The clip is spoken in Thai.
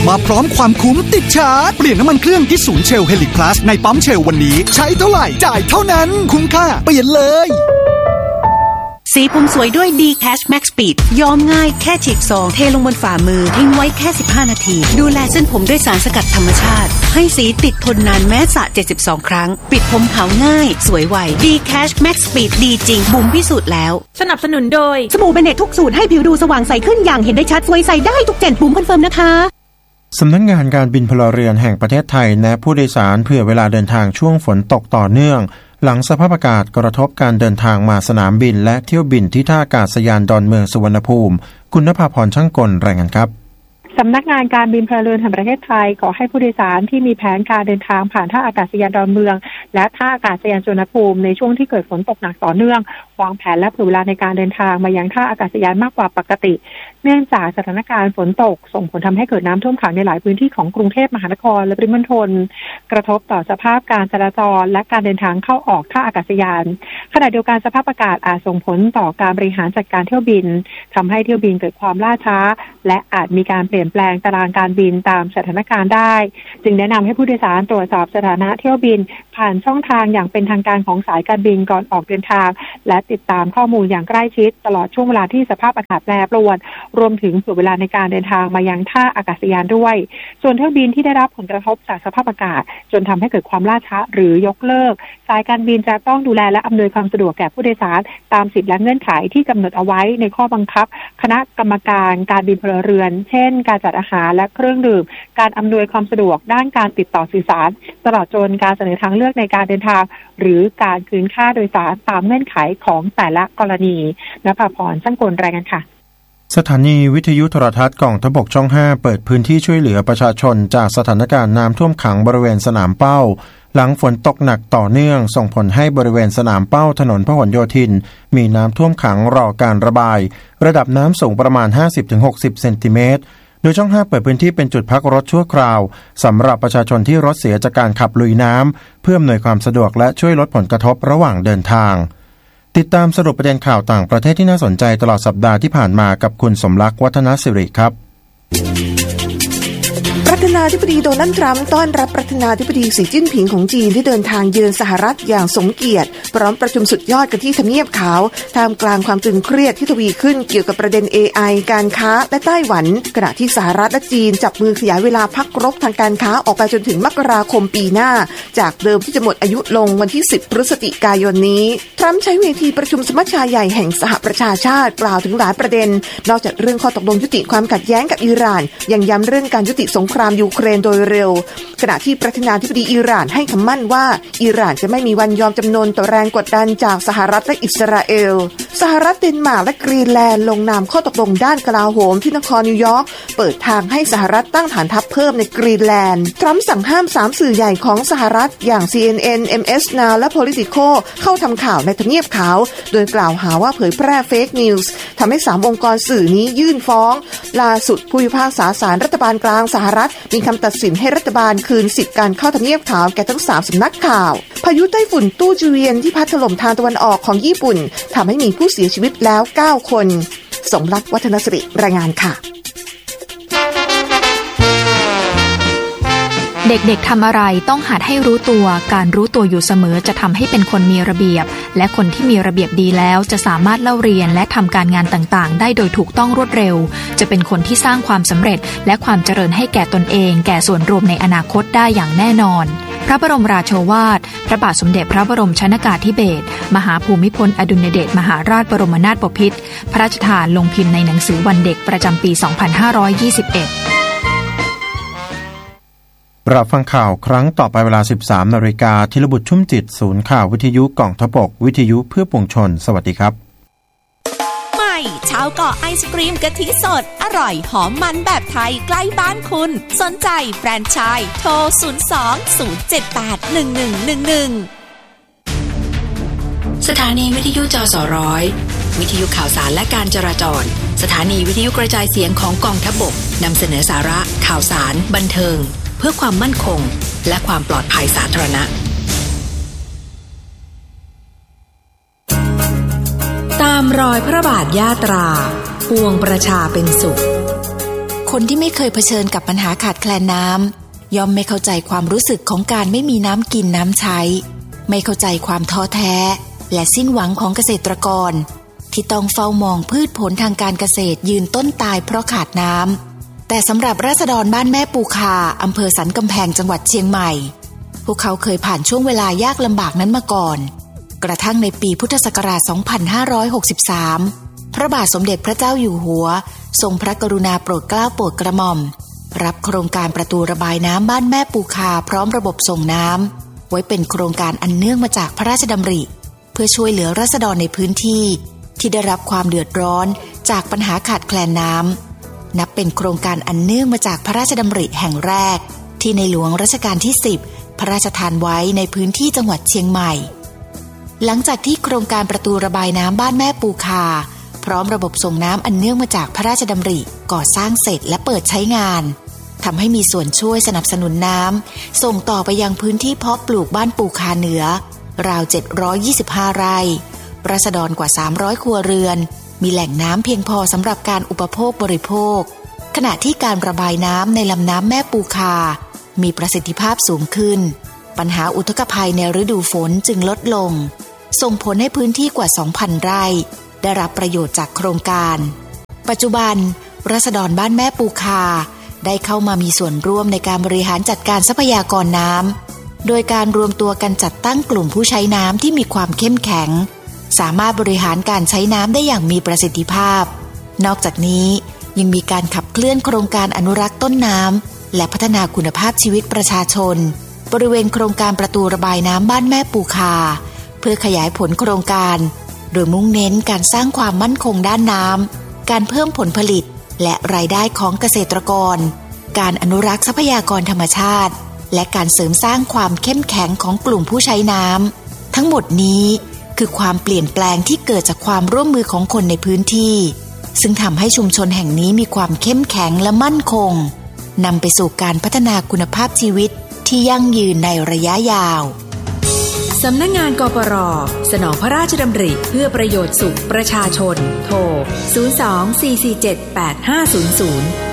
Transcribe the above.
มาพร้อมความคุ้มติดชาร์จเปลี่ยนน้ำมันเครื่องที่ศูนย์เชลเฮลิคพลัสในปั๊มเชลวันนี้ใช้เท่าไหร่จ่ายเท่านั้นคุ้มค่าเปลี่ยนเลยสีผมสวยด้วย D-Cash Max Speed ย้อมง่ายแค่ฉีกซองเทลงบนฝ่ามือทิ้งไว้แค่15นาทีดูแลเส้นผมด้วยสารสกัดธรรมชาติให้สีติดทนนานแม้สระ72ครั้งปิดผมขาวง่ายสวยไว D-Cash Max Speed ดีจริงบุ๋มพิสูจน์แล้วสนับสนุนโดยสบู่เบเนตทุกสูตรให้ผิวดูสว่างใสขึ้นอย่างเห็นได้ชัดสวยใสได้ทุกเจนบุ๋มคอนเฟิร์มนะคะสำนักงานการบินพลเรือนแห่งประเทศไทยแนะผู้โดยสารเผื่อเวลาเดินทางช่วงฝนตกต่อเนื่องหลังสภาพอากาศกระทบการเดินทางมาสนามบินและเที่ยวบินที่ท่าอากาศยานดอนเมืองสุวรรณภูมิคุณณภาพรช่างกลรายงานครับสำนักงานการบินพลเรือนแห่งประเทศไทยขอให้ผู้โดยสารที่มีแผนการเดินทางผ่านท่าอากาศยานดอนเมืองและท่าอากาศยานสุวรรณภูมิในช่วงที่เกิดฝนตกหนักต่อเนื่องวางแผนและเผื่อเวลาในการเดินทางมายังท่าอากาศยานมากกว่าปกติเนื่องจากสถานการณ์ฝนตกส่งผลทำให้เกิดน้ำท่วมขังในหลายพื้นที่ของกรุงเทพมหานครและปริมณฑลกระทบต่อสภาพการจราจรและการเดินทางเข้าออกท่าอากาศยานขณะเดียวกันสภาพอากาศอาจส่งผลต่อการบริหารจัดการเที่ยวบินทำให้เที่ยวบินเกิดความล่าช้าและอาจมีการเปลี่ยนแปลงตารางการบินตามสถานการณ์ได้จึงแนะนำให้ผู้โดยสารตรวจสอบสถานะเที่ยวบินผ่านช่องทางอย่างเป็นทางการของสายการบินก่อนออกเดินทางและติดตามข้อมูลอย่างใกล้ชิดตลอดช่วงเวลาที่สภาพอากาศแปรปรวนรวมถึงเผื่อเวลาในการเดินทางมายังท่าอากาศยานด้วยส่วนเที่ยวบินที่ได้รับผลกระทบจากสภาพอากาศจนทำให้เกิดความล่าช้าหรือยกเลิกสายการบินจะต้องดูแลและอำนวยความสะดวกแก่ผู้โดยสารตามสิทธิและเงื่อนไขที่กำหนดเอาไว้ในข้อบังคับคณะกรรมการการบินพลเรือนเช่นการจัดอาหารและเครื่องดื่มการอำนวยความสะดวกด้านการติดต่อสื่อสารตลอดจนการเสนอทางเลือกในการเดินทางหรือการคืนค่าโดยสารตามเงื่อนไขของแต่ละกรณีณภาพรช่างกลรายงานค่ะสถานีวิทยุโทรทัศน์กองทัพบกช่อง 5เปิดพื้นที่ช่วยเหลือประชาชนจากสถานการณ์น้ำท่วมขังบริเวณสนามเป้าหลังฝนตกหนักต่อเนื่องส่งผลให้บริเวณสนามเป้าถนนพหลโยธินมีน้ำท่วมขังรอการระบายระดับน้ำสูงประมาณ 50-60 เซนติเมตรโดยช่อง 5เปิดพื้นที่เป็นจุดพักรถชั่วคราวสำหรับประชาชนที่รถเสียจากการขับลุยน้ำเพื่ออำนวยความสะดวกและช่วยลดผลกระทบระหว่างเดินทางติดตามสรุปประเด็นข่าวต่างประเทศที่น่าสนใจตลอดสัปดาห์ที่ผ่านมากับคุณสมรักษ์วัฒนสิริครับประธานาธิบดีโดนัลด์ทรัมป์ต้อนรับประธานาธิบดีสีจิ้นผิงของจีนที่เดินทางเยือนสหรัฐอย่างสมเกียรติพร้อมประชุมสุดยอดกันที่ทำเนียบขาวท่ามกลางความตึงเครียดที่ทวีขึ้นเกี่ยวกับประเด็น AI การค้าและไต้หวันขณะที่สหรัฐและจีนจับมือขยายเวลาพักรบทางการค้าออกไปจนถึงมกราคมปีหน้าจากเดิมที่จะหมดอายุลงวันที่10พฤศจิกายนนี้ทรัมป์ใช้เวทีประชุมสมัชชาใหญ่แห่งสหประชาชาติกล่าวถึงหลายประเด็นนอกจากเรื่องข้อตกลงยุติความขัดแย้งกับอิหร่านยังย้ำเรื่องการยุติสงครามยูเครนโดยเร็วขณะที่ประธานาธิบดีอิหร่านให้คำมั่นว่าอิหร่านจะไม่มีวันยอมจำนนต่อแรงกดดันจากสหรัฐและอิสราเอลสหรัฐเดนมาร์กและกรีนแลนด์ลงนามข้อตกลงด้านกลาโหมที่นครนิวยอร์กเปิดทางให้สหรัฐตั้งฐานทัพเพิ่มในกรีนแลนด์ทรัมป์สั่งห้าม3สื่อใหญ่ของสหรัฐอย่าง CNN MS Now และ Politico เข้าทำข่าวในทำเนียบขาวโดยกล่าวหาว่าเผยแพร่เฟคนิวส์ทำให้3องค์กรสื่อนี้ยื่นฟ้องล่าสุดผู้พิพากษาศาลรัฐบาลกลางสหรัฐมีคำตัดสินให้รัฐบาลคืนสิทธิการเข้าทำเนียบขาวแก่ทั้ง3สำนักข่าวพายุไต้ฝุ่นตู้จูเรียนที่พัดถล่มทางตะวันออกของญี่ปุ่นทำให้มีผู้เสียชีวิตแล้ว9คนสมรักษ์วัฒนสิริรายงานค่ะเด็กๆทำอะไรต้องหัดให้รู้ตัวการรู้ตัวอยู่เสมอจะทำให้เป็นคนมีระเบียบและคนที่มีระเบียบดีแล้วจะสามารถเล่าเรียนและทำการงานต่างๆได้โดยถูกต้องรวดเร็วจะเป็นคนที่สร้างความสำเร็จและความเจริญให้แก่ตนเองแก่ส่วนรวมในอนาคตได้อย่างแน่นอนพระบรมราโชวาทพระบาทสมเด็จพระบรมชนกาธิเบศรมหาภูมิพลอดุลยเดชมหาราชบรมนาถบพิตรพระราชทานลงพิมพ์ในหนังสือวันเด็กประจำปี 2521 รับฟังข่าวครั้งต่อไปเวลา 13:00 น.ธีรบุตรชุ่มจิตศูนย์ข่าววิทยุกองทัพบกวิทยุเพื่อปวงชนสวัสดีครับใหม่ชาวเกาะไอศกรีมกะทิสดอร่อยหอมมันแบบไทยใกล้บ้านคุณสนใจแฟรนไชส์โทร 02-078-1111 สถานีวิทยุจสร้อยวิทยุข่าวสารและการจราจรสถานีวิทยุกระจายเสียงของกองทัพบกนำเสนอสาระข่าวสารบันเทิงเพื่อความมั่นคงและความปลอดภัยสาธารณะตามรอยพระบาทยาตราปวงประชาเป็นสุขคนที่ไม่เคยเผชิญกับปัญหาขาดแคลนน้ำย่อมไม่เข้าใจความรู้สึกของการไม่มีน้ำกินน้ำใช้ไม่เข้าใจความท้อแท้และสิ้นหวังของเกษตรกรที่ต้องเฝ้ามองพืชผลทางการเกษตรยืนต้นตายเพราะขาดน้ำแต่สำหรับราษฎรบ้านแม่ปูคาอำเภอสันกำแพงจังหวัดเชียงใหม่พวกเขาเคยผ่านช่วงเวลายากลำบากนั้นมาก่อนกระทั่งในปีพุทธศักราช 2563 พระบาทสมเด็จพระเจ้าอยู่หัวทรงพระกรุณาโปรดเกล้าโปรดกระหม่อมรับโครงการประตูระบายน้ำบ้านแม่ปูคาพร้อมระบบส่งน้ำไว้เป็นโครงการอันเนื่องมาจากพระราชดำริเพื่อช่วยเหลือราษฎรในพื้นที่ที่ได้รับความเดือดร้อนจากปัญหาขาดแคลนน้ำนับเป็นโครงการอันเนื่องมาจากพระราชดำริแห่งแรกที่ในหลวงรัชกาลที่ 10พระราชทานไว้ในพื้นที่จังหวัดเชียงใหม่หลังจากที่โครงการประตูระบายน้ำบ้านแม่ปูคาพร้อมระบบส่งน้ำอันเนื่องมาจากพระราชดำริก่อสร้างเสร็จและเปิดใช้งานทำให้มีส่วนช่วยสนับสนุนน้ำส่งต่อไปยังพื้นที่เพาะปลูกบ้านปูคาเหนือราว725ไร่ราษฎรกว่า300ครัวเรือนมีแหล่งน้ำเพียงพอสำหรับการอุปโภคบริโภคขณะที่การระบายน้ำในลำน้ำแม่ปูคามีประสิทธิภาพสูงขึ้นปัญหาอุทกภัยในฤดูฝนจึงลดลงส่งผลให้พื้นที่กว่า 2,000 ไร่ได้รับประโยชน์จากโครงการปัจจุบันราษฎรบ้านแม่ปูคาได้เข้ามามีส่วนร่วมในการบริหารจัดการทรัพยากรน้ำโดยการรวมตัวกันจัดตั้งกลุ่มผู้ใช้น้ำที่มีความเข้มแข็งสามารถบริหารการใช้น้ำได้อย่างมีประสิทธิภาพนอกจากนี้ยังมีการขับเคลื่อนโครงการอนุรักษ์ต้นน้ำและพัฒนาคุณภาพชีวิตประชาชนบริเวณโครงการประตูระบายน้ำบ้านแม่ปูคาเพื่อขยายผลโครงการโดยมุ่งเน้นการสร้างความมั่นคงด้านน้ำการเพิ่มผลผลิตและรายได้ของเกษตรกรการอนุรักษ์ทรัพยากรธรรมชาติและการเสริมสร้างความเข้มแข็งของกลุ่มผู้ใช้น้ำทั้งหมดนี้คือความเปลี่ยนแปลงที่เกิดจากความร่วมมือของคนในพื้นที่ซึ่งทำให้ชุมชนแห่งนี้มีความเข้มแข็งและมั่นคงนำไปสู่การพัฒนาคุณภาพชีวิตที่ยั่งยืนในระยะยาวสำนักงานกปร.สนองพระราชดำริเพื่อประโยชน์สุขประชาชนโทร 02-447-8500